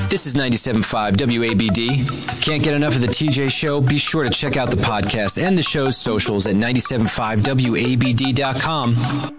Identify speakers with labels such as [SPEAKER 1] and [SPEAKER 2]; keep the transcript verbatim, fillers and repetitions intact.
[SPEAKER 1] This is ninety-seven point five W A B D. Can't get enough of the T J Show? Be sure to check out the podcast and the show's socials at ninety-seven point five W A B D dot com.